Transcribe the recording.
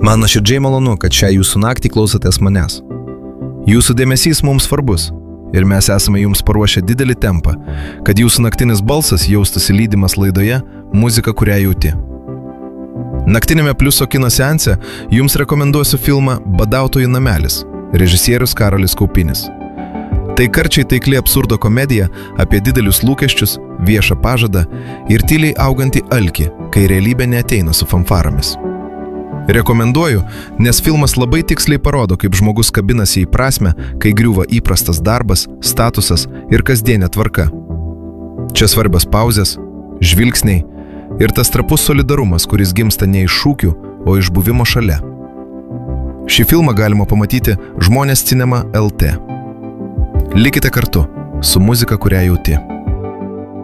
Man nuoširdžiai malonu, kad šią jūsų naktį klausotės manęs. Jūsų dėmesys mums svarbus ir mes esame jums paruošę didelį tempą, kad jūsų naktinis balsas jaustųsi lydimas laidoje Muzika, kurią jauti. Naktinėme Pliuso kino seanse jums rekomenduosiu filmą Badautojų namelis, režisierius Karolis Kaupinis. Tai karčiai taikli absurdo komedija apie didelius lūkesčius, viešą pažadą ir tyliai augantį alkį, kai realybė neateina su fanfaromis. Rekomenduoju, nes filmas labai tiksliai parodo, kaip žmogus kabinasi į prasmę, kai griūva įprastas darbas, statusas ir kasdienė tvarka. Čia svarbios pauzės, žvilgsniai ir tas trapus solidarumas, kuris gimsta ne iš šūkių, o iš buvimo šalia. Šį filmą galima pamatyti Žmonės Cinema LT. Likite kartu su Muzika, kurią jauti.